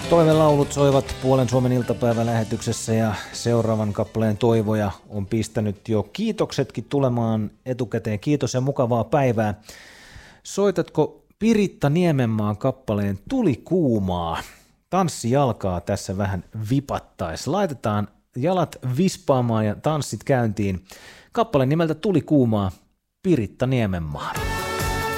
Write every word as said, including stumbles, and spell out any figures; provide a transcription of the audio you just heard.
Toivelaulut soivat Puolen Suomen iltapäivälähetyksessä ja seuraavan kappaleen toivoja on pistänyt jo kiitoksetkin tulemaan etukäteen. Kiitos ja mukavaa päivää. Soitatko Piritta Niemenmaan kappaleen Tuli kuumaa? Tanssi jalkaa tässä vähän vipattais. Laitetaan jalat vispaamaan ja tanssit käyntiin. Kappale nimeltä Tuli kuumaa, Piritta Niemenmaa.